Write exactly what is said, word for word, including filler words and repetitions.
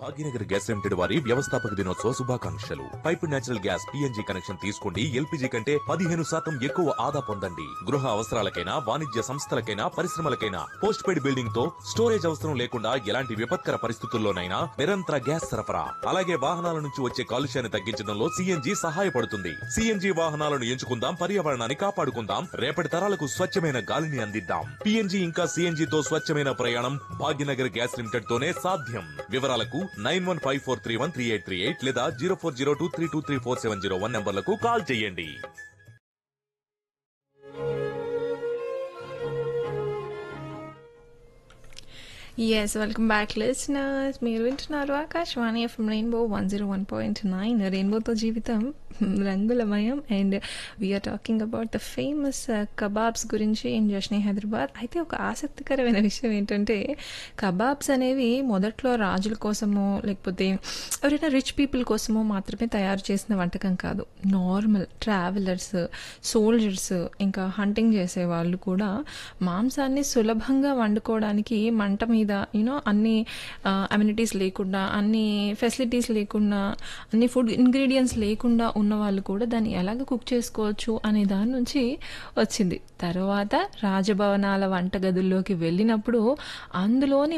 Bhagyanagar gas limited వారి వ్యవస్థాపక దినోత్సవ శుభాకాంక్షలు. Pipe natural gas PNG connection తీసుకోండి. ఎల్పిజి కంటే పదిహేను శాతం ఎక్కువ ఆదా పొందండి. గృహ అవసరాలకైనా వాణిజ్య సంస్థలకైనా పరిశ్రమలకైనా పోస్ట్ పెయిడ్ బిల్డింగ్ తో స్టోరేజ్ అవసరం లేకుండా ఎలాంటి విపత్కర పరిస్థితుల్లోనైనా నిరంతర గ్యాస్ సరఫరా. అలాగే వాహనాల నుంచి వచ్చే కాలుష్యాన్ని తగ్గించడంలో సిఎన్జి సహాయపడుతుంది. సిఎన్జి వాహనాలను ఎంచుకుందాం, పర్యావరణాన్ని కాపాడుకుందాం, రేపటి తరాలకు స్వచ్ఛమైన గాలిని అందిద్దాం. పిఎన్జి ఇంకా సిఎన్జి తో స్వచ్ఛమైన ప్రయాణం భాగ్యనగర్ గ్యాస్ లిమిటెడ్ తోనే సాధ్యం. వివరాలకు nine one five four three one three eight three eight లేదా zero four zero two three two three four seven zero one నంబర్లకు call చేయండి. Yes welcome back listeners. మీరు వింటున్నారు Akashvani FM rainbow one zero one point nine. రెయిన్బోతో జీవితం రంగులమయం. And we are talking about the famous kebabs గురించి in జష్నీ Hyderabad. అయితే ఒక ఆసక్తికరమైన విషయం ఏంటంటే, కబాబ్స్ అనేవి మొదట్లో రాజుల కోసమో లేకపోతే ఎవరైనా రిచ్ పీపుల్ కోసమో మాత్రమే తయారు చేసిన వంటకం కాదు. నార్మల్ ట్రావెలర్స్, సోల్జర్స్, ఇంకా హంటింగ్ చేసే వాళ్ళు కూడా మాంసాన్ని సులభంగా వండుకోవడానికి మంట మీద యూనో అన్ని అమ్యూనిటీస్ లేకుండా, అన్ని ఫెసిలిటీస్ లేకుండా, అన్ని ఫుడ్ ఇంగ్రీడియంట్స్ లేకుండా ఉన్న వాళ్ళు కూడా దాన్ని ఎలాగ కుక్ చేసుకోవచ్చు అనే దాని నుంచి వచ్చింది. తర్వాత రాజభవనాల వంటగదుల్లోకి వెళ్ళినప్పుడు అందులోని